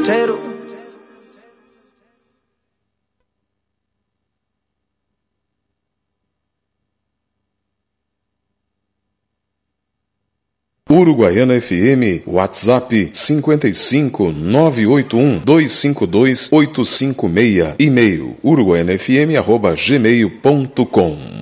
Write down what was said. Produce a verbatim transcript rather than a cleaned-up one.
solteiro. Uruguaiana F M, WhatsApp cinquenta e cinco, nove oito um, dois cinco dois, oito cinco seis, e-mail uruguaianafm arroba gmail ponto com.